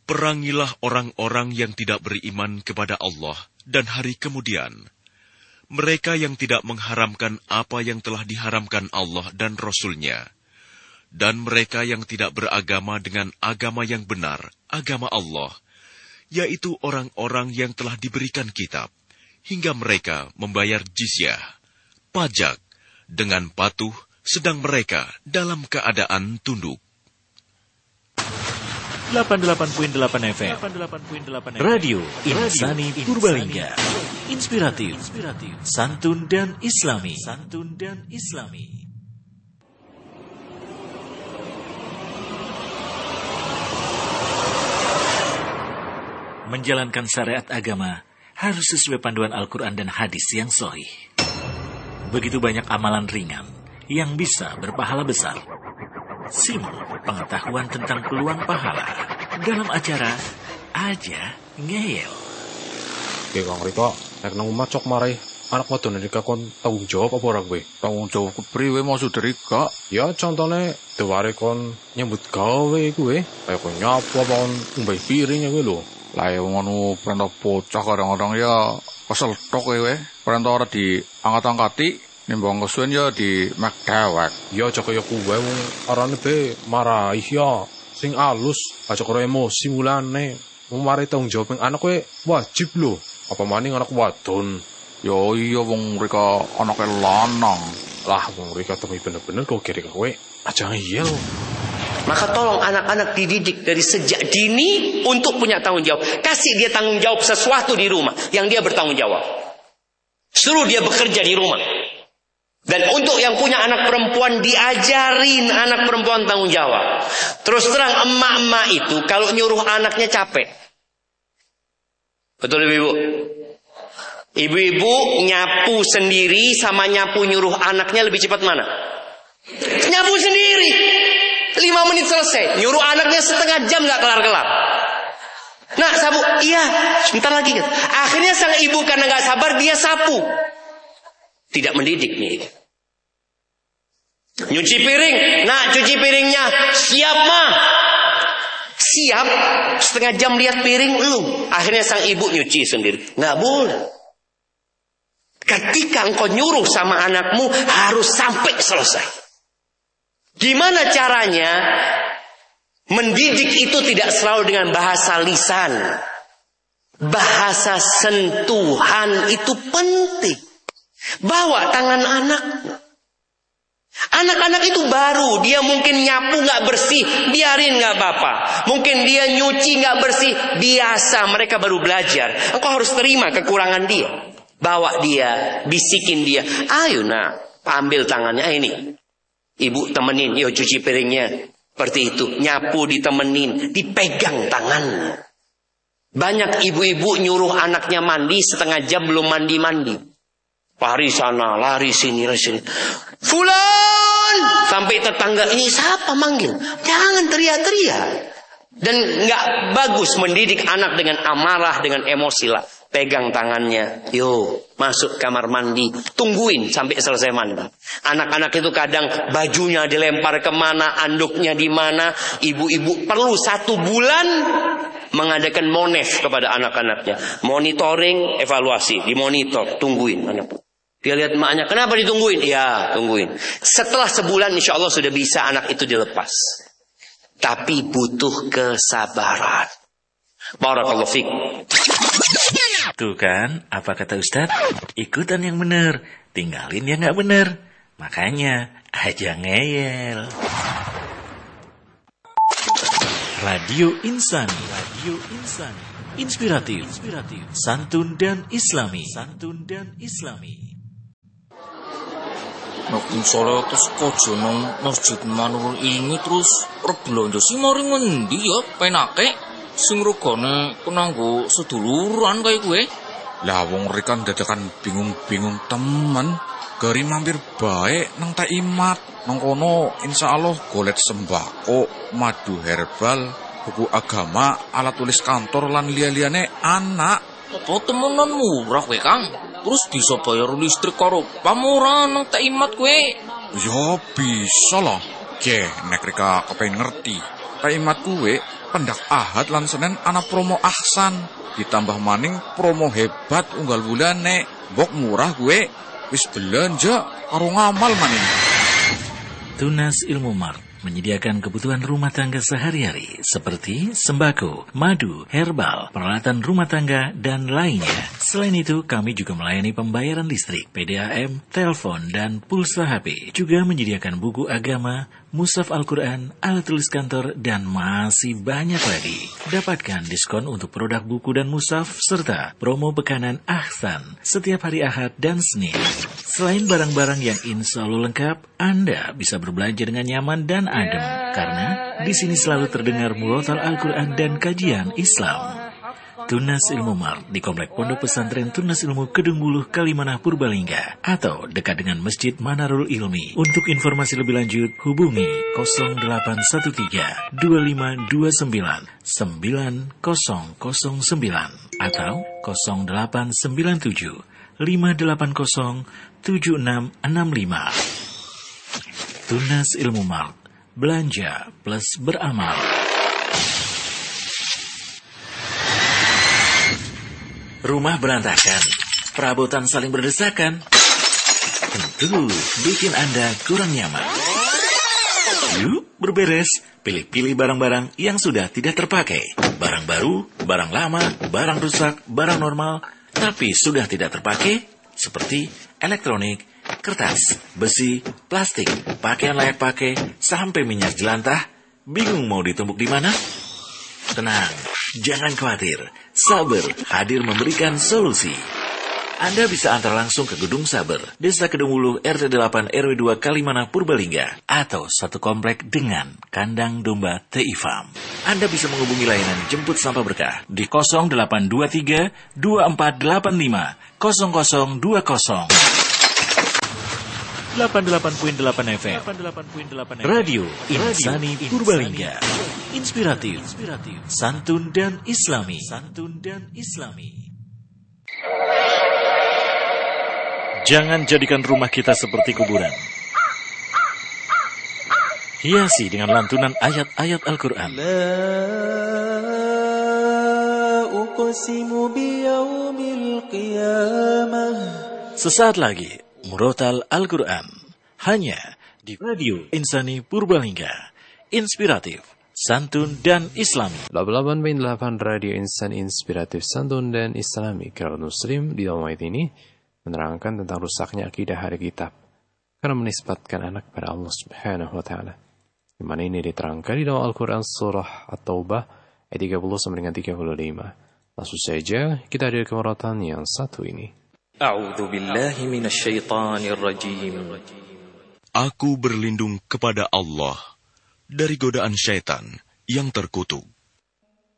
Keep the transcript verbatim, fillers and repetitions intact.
Perangilah orang-orang yang tidak beriman kepada Allah dan hari kemudian. Mereka yang tidak mengharamkan apa yang telah diharamkan Allah dan Rasul-Nya. Dan mereka yang tidak beragama dengan agama yang benar, agama Allah, yaitu orang-orang yang telah diberikan kitab, hingga mereka membayar jizyah, pajak, dengan patuh, sedang mereka dalam keadaan tunduk. delapan puluh delapan koma delapan F M Radio Insani Purbalingga. Inspiratif, santun dan islami. Santun dan islami. Menjalankan syariat agama harus sesuai panduan Al-Quran dan hadis yang sahih. Begitu banyak amalan ringan yang bisa berpahala besar. Simak pengetahuan tentang peluang pahala dalam acara Aja Ngeyel. Oke Kang Rika, nek nang omah cok marai anak wadon Rika kon tanggung jawab apa ora kowe? Tanggung jawab kepriwe maksud Rika? Ya contone deware kon nyambut gawe kuwe, kaya kon nyapu apa kon ngombe piring kuwi lho. Lah ya ngono perintah bocah kadang-kadang ya kesel tok kowe. Perintah ora diangkat-angkati. Nimbang kesuwen ya di mek dewek. Ya aja kaya kuwe wong arane be marahi ya. Sing alus, aja karo emosi mulane. Wong mari tanggung jawab ning anak kowe wajib lho. Apa maning anak wadon. Yo iya wong Rika anake lanang. Lah wong Rika temi bener-bener kok kira kowe aja ngiyel. Maka tolong anak-anak dididik dari sejak dini untuk punya tanggung jawab. Kasih dia tanggung jawab sesuatu di rumah yang dia bertanggung jawab. Suruh dia bekerja di rumah. Dan untuk yang punya anak perempuan, diajarin anak perempuan tanggung jawab. Terus terang emak-emak itu kalau nyuruh anaknya capek. Betul ibu-ibu? Ibu-ibu nyapu sendiri sama nyapu nyuruh anaknya lebih cepat mana? Nyapu sendiri. Lima menit selesai. Nyuruh anaknya setengah jam gak kelar-kelar. Nah sapu, iya sebentar lagi. Akhirnya sang ibu karena gak sabar dia sapu. Tidak mendidik nih. Nyuci piring. Nah cuci piringnya. Siap mah. Siap. Setengah jam lihat piring belum. Akhirnya sang ibu nyuci sendiri. Nggak boleh. Ketika engkau nyuruh sama anakmu harus sampai selesai. Gimana caranya? Mendidik itu tidak selalu dengan bahasa lisan. Bahasa sentuhan itu penting. Bawa tangan anak. Anak-anak itu baru. Dia mungkin nyapu gak bersih. Biarin gak apa-apa. Mungkin dia nyuci gak bersih. Biasa, mereka baru belajar. Engkau harus terima kekurangan dia. Bawa dia. Bisikin dia. Ayo nak, ambil tangannya. Ini ibu temenin. Yo cuci piringnya. Seperti itu. Nyapu ditemenin. Dipegang tangannya. Banyak ibu-ibu nyuruh anaknya mandi. Setengah jam belum mandi-mandi. Lari sana, lari sini, lari sini. Fulan! Sampai tetangga, ini siapa manggil? Jangan teriak-teriak. Dan gak bagus mendidik anak dengan amarah, dengan emosi lah. Pegang tangannya. Yo, masuk kamar mandi. Tungguin sampai selesai mandi. Anak-anak itu kadang bajunya dilempar kemana, anduknya di mana. Ibu-ibu perlu satu bulan mengadakan monef kepada anak-anaknya. Monitoring, evaluasi. Dimonitor, tungguin anak. Dia lihat emaknya, kenapa ditungguin? Ya, tungguin. Setelah sebulan insya Allah sudah bisa anak itu dilepas. Tapi butuh kesabaran. Barakallahu fiik. Tuh kan, apa kata Ustaz? Ikutan yang benar, tinggalin yang gak benar. Makanya, aja ngeyel. Radio Insani. Radio Insani. Inspiratif, Inspiratif. Santun dan Islami. Santun dan Islami. Nek sore terus kojo nang Masjid Manurul Ilmi terus rebelanja sing mari ngendi ya penake sing regane kenanggo seduluran kaya kowe. Lah wong Rika dadakan bingung-bingung temen. Gari mampir bae nang Tak Imat. Nang kono insyaallah golet sembako, madu herbal, buku agama, alat tulis kantor lan liya-liyane anak. Apa temenan murah kowe, Kang? Terus bisa bayar listrik karo pamurah nang Tak Imat kowe? Ya bisa lah. Ge, nek Rika kepengin ngerti. Tak Imat kowe pendak Ahad lan Senin ana promo Ahsan. Ditambah maning promo hebat unggal bulane. Mbok murah gue wis belanja karo ngamal maning. Tunas Ilmu Mart menyediakan kebutuhan rumah tangga sehari-hari seperti sembako, madu, herbal, peralatan rumah tangga, dan lainnya. Selain itu, kami juga melayani pembayaran listrik, P D A M, telepon, dan pulsa H P. Juga menyediakan buku agama, mushaf Al-Quran, alat tulis kantor, dan masih banyak lagi. Dapatkan diskon untuk produk buku dan mushaf, serta promo bekanan Ahsan setiap hari Ahad dan Senin. Selain barang-barang yang insya Allah lengkap, Anda bisa berbelanja dengan nyaman dan adem, karena di sini selalu terdengar murotal Al-Quran dan kajian Islam. Tunas Ilmu Mart di Komplek Pondok Pesantren Tunas Ilmu Kedung Buluh, Kalimanah, Purbalingga, atau dekat dengan Masjid Manarul Ilmi. Untuk informasi lebih lanjut, hubungi nol delapan satu tiga dua lima dua sembilan sembilan nol nol sembilan atau nol delapan sembilan tujuh lima delapan nol tujuh enam enam lima. Tunas Ilmu Mart, belanja plus beramal. Rumah berantakan, perabotan saling berdesakan, tentu bikin Anda kurang nyaman. Yuk berberes, pilih-pilih barang-barang yang sudah tidak terpakai. Barang baru, barang lama, barang rusak, barang normal, tapi sudah tidak terpakai, seperti elektronik, kertas, besi, plastik, pakaian layak pakai, sampai minyak jelantah. Bingung mau ditumpuk di mana? Tenang, jangan khawatir. Saber hadir memberikan solusi. Anda bisa antar langsung ke Gedung Saber, Desa Kedung Buluh, R T delapan R W dua, Kalimanah, Purbalingga, atau satu komplek dengan kandang domba T I Farm. Anda bisa menghubungi layanan jemput sampah berkah di nol delapan dua tiga dua empat delapan lima nol nol dua nol. delapan puluh delapan koma delapan F M Radio Insani Purbalingga. Inspiratif, santun dan islami. Santun dan islami. Jangan jadikan rumah kita seperti kuburan. Hiasi dengan lantunan ayat-ayat Al-Quran. Sesaat lagi Murotal Al-Quran, hanya di Radio Insani Purbalingga. Inspiratif, santun dan islami. delapan puluh delapan koma delapan Radio Insan Inspiratif, Santun dan Islami. Karena Muslim di dalam ayat ini menerangkan tentang rusaknya akidah hari kitab karena menisbatkan anak pada Allah Subhanahu wa taala. Di mana ini diterangkan di dalam Al-Qur'an surah At-Taubah ayat tiga puluh sampai dengan tiga puluh lima. Langsung saja kita hadir ke murotal yang satu ini. A'udzu billahi minasyaitonir rajim. Aku berlindung kepada Allah dari godaan syaitan yang terkutuk.